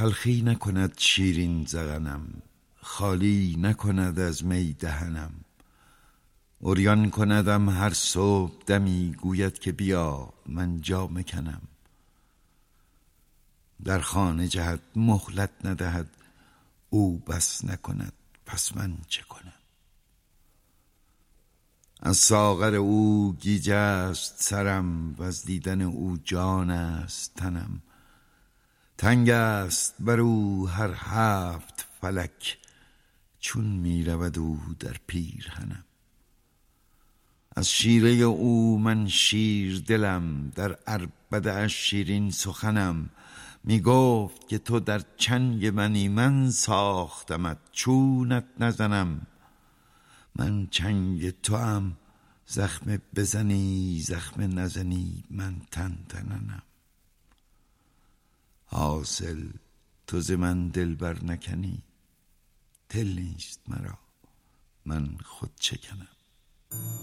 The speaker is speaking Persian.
تلخی نکند شیرین ذقنم، خالی نکند از می دهنم. عریان کندم هر صبح دمی، گوید که بیا من جامه کنم. در خانه جهد مهلت ندهد، او بس نکند پس من چه کنم. از ساغر او گیج است سرم، و از دیدن او جان است تنم. تنگ است بر او هر 7 فلک، چون می رود او در پیرهنم. از شیره او من شیر دلم، در عربده اش شیرین سخنم. می گفت که تو در چنگ منی، من ساختمت چونت نزنم. من چنگ توام زخم بزنی، زخم نزنی من تن تننم. حاصل تو ز من دل بر نکنی، دل نیست مرا من خود چکنم.